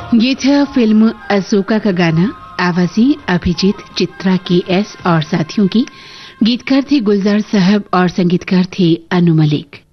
ये था फिल्म अशोका का गाना। आवाज़ें अभिजीत, चित्रा के एस और साथियों की। गीतकार थे गुलजार साहब और संगीतकार थे अनु मलिक।